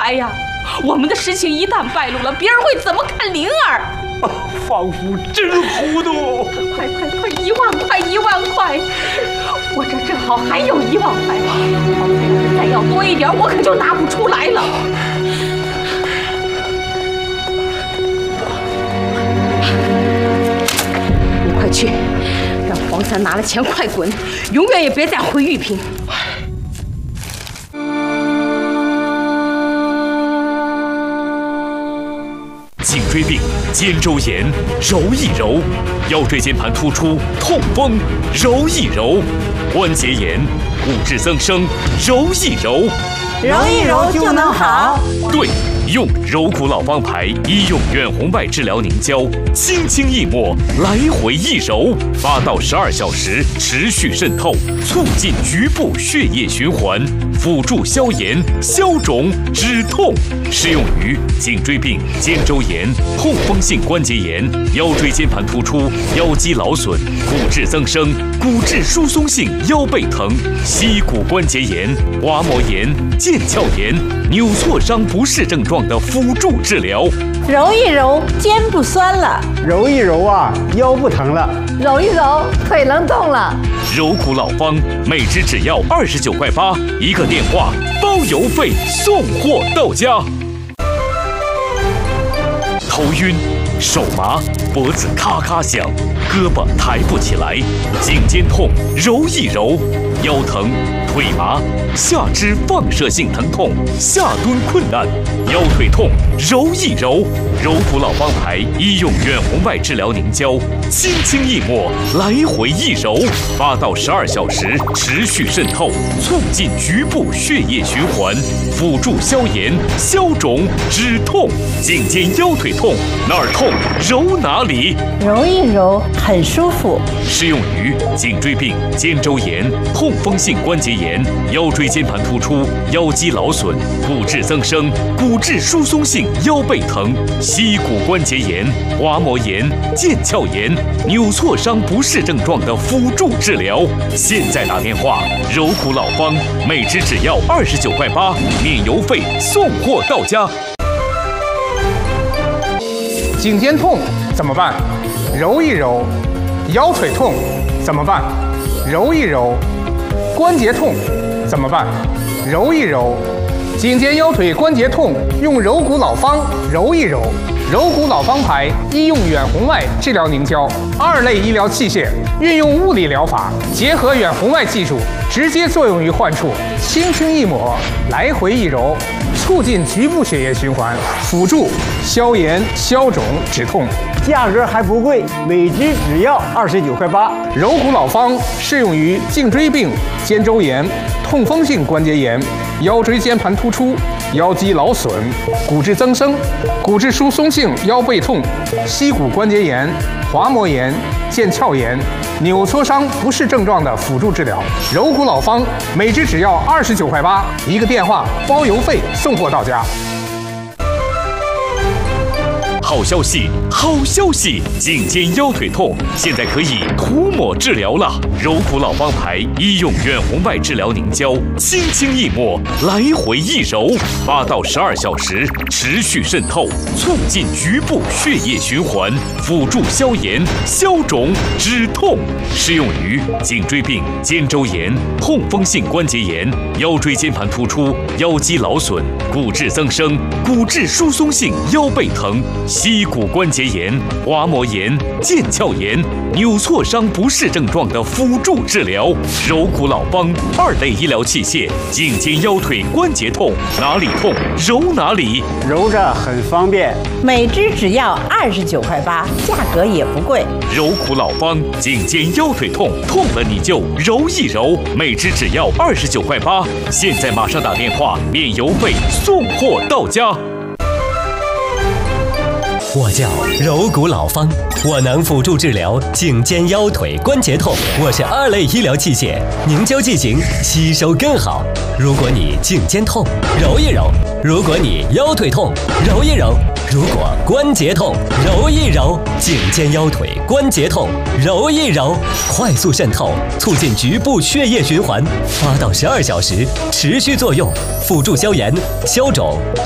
来呀！我们的事情一旦败露了，别人会怎么看灵儿？ 方夫真糊涂！ 快，1万块，1万块！我这正好还有1万块，再要多一点，我可就拿不出来了。你快去，让黄三拿了钱快滚，永远也别再回玉屏。 颈椎病、肩周炎，揉一揉；腰椎间盘突出、痛风，揉一揉；关节炎、骨质增生，揉一揉。 揉一揉就能好。 对，用柔骨老方牌医用远红外治疗凝胶，轻轻一抹，来回一揉，8到12小时持续渗透，促进局部血液循环，辅助消炎、消肿、止痛。适用于颈椎病、肩周炎、痛风性关节炎、腰椎间盘突出、腰肌劳损、骨质增生、骨质疏松性腰背疼、膝骨关节炎、滑膜炎、腱鞘炎、扭挫伤不适症状的辅助治疗。 揉一揉，肩不酸了； 揉一揉啊，腰不疼了； 揉一揉，腿能动了。 柔骨老方，每支只要29块8，一个电话包邮费，送货到家。头晕、手麻、脖子咔咔响、胳膊抬不起来、颈肩痛，揉一揉；腰疼、腿麻、下肢放射性疼痛、下蹲困难、腰腿痛，揉一揉。柔骨老方牌医用远红外治疗凝胶，轻轻一抹，来回一揉，8到12小时持续渗透，促进局部血液循环，辅助消炎、消肿、止痛。颈肩腰腿痛，哪儿痛揉哪里， 揉一揉很舒服。 适用于颈椎病、肩周炎、痛风性关节炎、腰椎间盘突出、腰肌劳损、骨质增生、骨质疏松性腰背疼、膝骨关节炎、滑膜炎、腱鞘炎、扭挫伤不适症状的辅助治疗。现在打电话，柔骨老方，每支只要29块8，免邮费，送货到家。 颈肩痛怎么办？揉一揉。腰腿痛怎么办？揉一揉。关节痛怎么办？揉一揉。颈肩腰腿关节痛，用柔骨老方揉一揉。柔骨老方牌医用远红外治疗凝胶，2类医疗器械，运用物理疗法，结合远红外技术，直接作用于患处，轻轻一抹，来回一揉，促进局部血液循环，辅助消炎、消肿、止痛。 价格还不贵，每支只要29块8。 柔骨老方适用于颈椎病、肩周炎、痛风性关节炎、腰椎间盘突出、腰肌劳损、骨质增生、骨质疏松性腰背痛、膝骨关节炎、滑膜炎、腱鞘炎、扭挫伤不适症状的辅助治疗。柔骨老方每支只要29块8，一个电话包邮费，送货到家。 好消息，好消息！颈肩腰腿痛现在可以涂抹治疗了。柔骨老方牌医用远红外治疗凝胶，轻轻一抹，来回一揉，8到12小时持续渗透，促进局部血液循环，辅助消炎、消肿、止痛。适用于颈椎病、肩周炎、痛风性关节炎、腰椎间盘突出、腰肌劳损、骨质增生、骨质疏松性腰背疼、膝骨关节炎、滑膜炎、腱鞘炎、扭挫伤不适症状的辅助治疗。柔骨老方2类医疗器械，颈肩腰腿关节痛，哪里痛揉哪里， 揉着很方便。 每支只要29块8，价格也不贵。 柔骨老方，颈肩腰腿痛，痛了你就揉一揉，每支只要29块8。现在马上打电话，免邮费，送货到家。 我叫柔骨老方，我能辅助治疗颈肩腰腿关节痛。我是2类医疗器械，凝胶剂型吸收更好。如果你颈肩痛，揉一揉；如果你腰腿痛，揉一揉；如果关节痛，揉一揉。颈肩腰腿关节痛，揉一揉，快速渗透，促进局部血液循环，8到12小时持续作用，辅助消炎、消肿、